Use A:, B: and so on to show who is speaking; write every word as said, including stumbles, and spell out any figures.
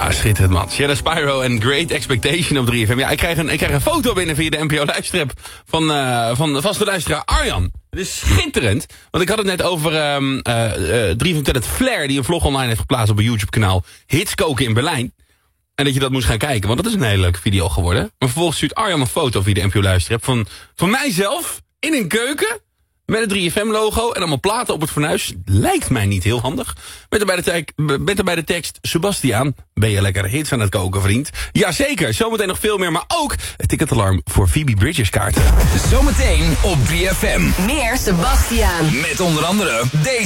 A: Ja, schitterend, man. Shadow Spyro en Great Expectation op drie F M. Ja, ik krijg een, ik krijg een foto binnen via de N P O-luisterrap van, uh, van de vaste luisteraar Arjan. Het is schitterend. Want ik had het net over um, uh, uh, drie F M Talent Flair, die een vlog online heeft geplaatst op een YouTube-kanaal. Hits koken in Berlijn. En dat je dat moest gaan kijken, want dat is een hele leuke video geworden. Maar vervolgens stuurt Arjan een foto via de N P O-luisterapp van, van mijzelf in een keuken. Met een drie F M-logo en allemaal platen op het fornuis. Lijkt mij niet heel handig. Met erbij de, tek, met erbij de tekst... Sebastiaan, ben je lekker hits aan het koken, vriend? Jazeker, zometeen nog veel meer. Maar ook het ticketalarm voor Phoebe Bridgers kaarten.
B: Zometeen op drie F M.
C: Meer Sebastiaan.
B: Met onder andere deze.